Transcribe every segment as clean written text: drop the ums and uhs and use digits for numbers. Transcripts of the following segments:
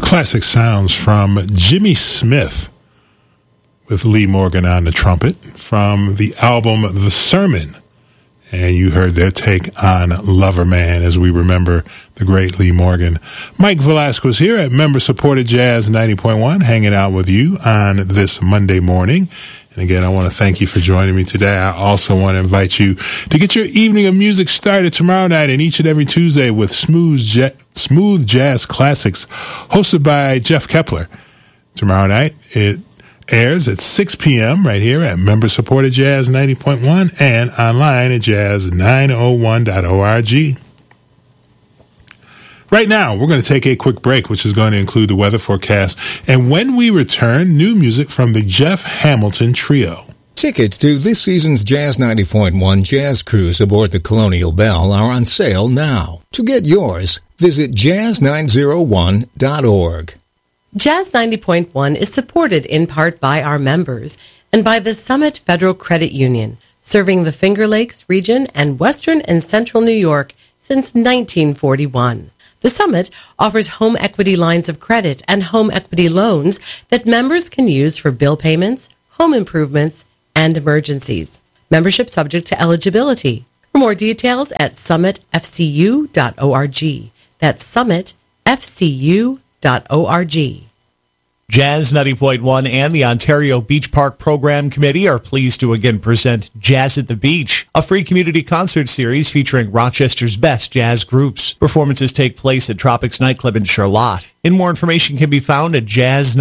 Classic sounds from Jimmy Smith with Lee Morgan on the trumpet from the album The Sermon. And you heard their take on Lover Man as we remember the great Lee Morgan. Mike Velasquez here at member-supported Jazz 90.1, hanging out with you on this Monday morning. And again, I want to thank you for joining me today. I also want to invite you to get your evening of music started tomorrow night and each and every Tuesday with Smooth Jazz Classics, hosted by Jeff Kepler. Tomorrow night, it airs at 6 p.m. right here at member-supported Jazz 90.1 and online at jazz901.org. Right now, we're going to take a quick break, which is going to include the weather forecast. And when we return, new music from the Jeff Hamilton Trio. Tickets to this season's Jazz 90.1 Jazz Cruise aboard the Colonial Belle are on sale now. To get yours, visit jazz901.org. Jazz 90.1 is supported in part by our members and by the Summit Federal Credit Union, serving the Finger Lakes region and western and central New York since 1941. The Summit offers home equity lines of credit and home equity loans that members can use for bill payments, home improvements, and emergencies. Membership subject to eligibility. For more details at summitfcu.org. That's summitfcu.org. Jazz 90.1 and the Ontario Beach Park Program Committee are pleased to again present Jazz at the Beach, a free community concert series featuring Rochester's best jazz groups. Performances take place at Tropics Nightclub in Charlotte. And more information can be found at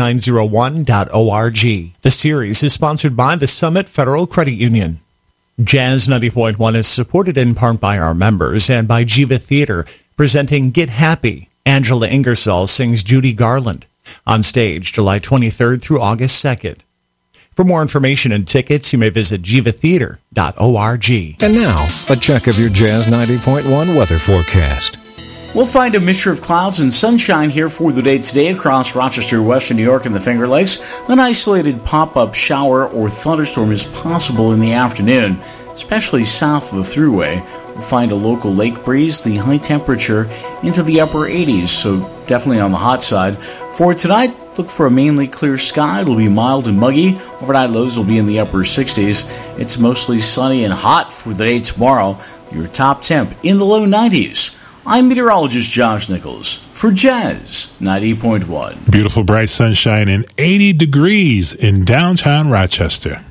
jazz901.org. The series is sponsored by the Summit Federal Credit Union. Jazz 90.1 is supported in part by our members and by Jiva Theater, presenting Get Happy. Angela Ingersoll sings Judy Garland. On stage, July 23rd through August 2nd. For more information and tickets, you may visit jivatheater.org. And now, a check of your Jazz 90.1 weather forecast. We'll find a mixture of clouds and sunshine here for the day today across Rochester, Western New York, and the Finger Lakes. An isolated pop-up shower or thunderstorm is possible in the afternoon, especially south of the Thruway. We'll find a local lake breeze, the high temperature into the upper 80s, so definitely on the hot side. For tonight, look for a mainly clear sky. It'll be mild and muggy. Overnight lows will be in the upper 60s. It's mostly sunny and hot for the day tomorrow. Your top temp in the low 90s. I'm meteorologist Josh Nichols for Jazz 90.1. Beautiful bright sunshine and 80 degrees in downtown Rochester.